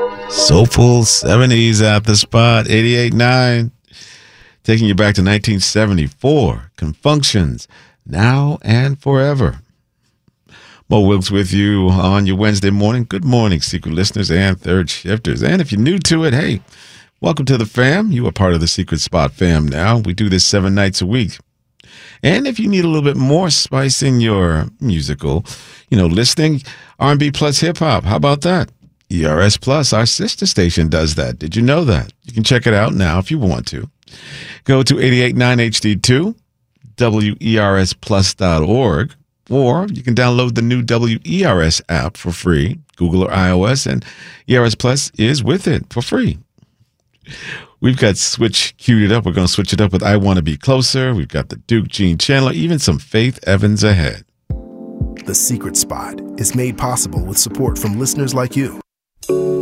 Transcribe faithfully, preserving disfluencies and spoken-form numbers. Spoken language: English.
Soulful seventies at the spot, eighty-eight point nine. Taking you back to nineteen seventy-four. Confunctions, now and forever. Mo Wilkes with you on your Wednesday morning. Good morning, Secret listeners and third shifters. And if you're new to it, hey, welcome to the fam. You are part of the Secret Spot fam now. We do this seven nights a week. And if you need a little bit more spice in your musical, you know, listening, R and B plus hip hop, how about that? E R S Plus, our sister station, does that. Did you know that? You can check it out now if you want to. Go to eighty-eight point nine H D two, W E R S plus dot org, or you can download the new W E R S app for free, Google or iOS, and E R S Plus is with it for free. We've got Switch queued up. We're going to switch it up with I Want to Be Closer. We've got the Duke, Gene Chandler, even some Faith Evans ahead. The Secret Spot is made possible with support from listeners like you.